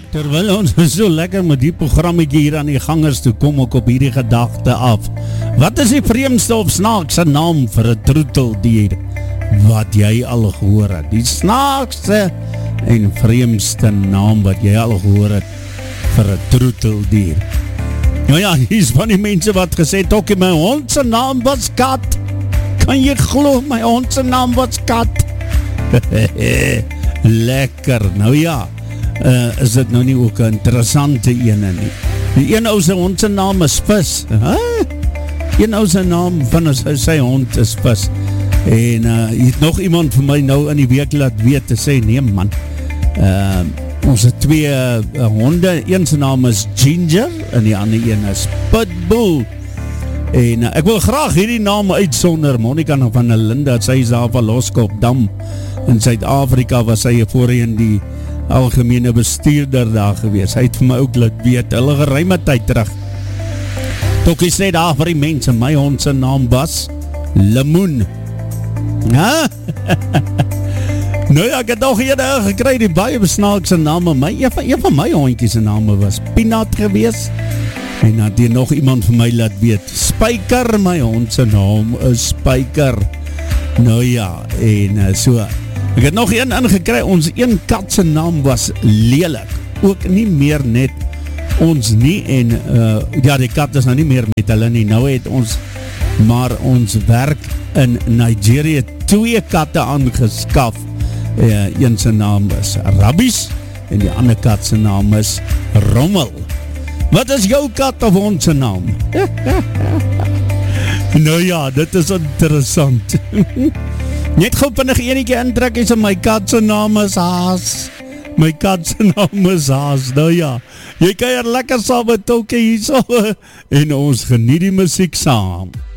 Terwyl ons so lekker met die programmetjie hier aan die gangers toe kom ek op hierdie gedagte af. Wat is die vreemdste of snaakse naam vir 'n troeteldier wat jy al gehoor het? Die snaakste en vreemdste naam wat jy al gehoor het vir 'n troeteldier. Nou ja, hier is van die mense wat gesê het, ook my hond se naam was Kat. Kan jy glo, my hond se naam was Kat? Lekker, nou ja. Is dit nou nie ook 'n interessante ene nie. Die een ou se hond se naam is Vis. Een ou se naam van sy hond is Vis. En het nog iemand vir my nou in die week laat weet te sê, nee man, ons het twee honde, een se naam is Ginger en die ander een is Pitbull. En ek wil graag hierdie naam uitsonder. Monica van der Linde, sy is daar van Loskopdam in Suid-Afrika, was sy voorheen die algemene bestuurder daar gewees. Hy het vir my ook laat weet, hulle geruime tyd terug. Tokkie sê daar vir die mense, my hond se naam was Lemoen. Ja? Nou ja, ek het nog hier gekry die baie besnaakse name. Een van my hondjies se name was Peanut gewees. En dan het nog iemand vir my laat weet, Spyker, my hond se naam is Spyker. Nou ja, en so. Ek het nog een ingekry, ons een kat se naam was Lelik. Ook nie meer net ons nie, en ja, die kat is nou nie meer met hulle nie. Nou het ons, maar ons werk in Nigeria 2 katte aangeskaf. Een se naam is Rabbies en die ander kat se naam is Rommel. Wat is jou kat of hond se naam? Nou ja, dit is interessant. Net gauw vinnig enetjie indruk is, my kat se naam is Haas. My kat se naam is Haas. Nou ja, jy kan hier lekker saam met Tokie hier so, en ons geniet die musiek saam.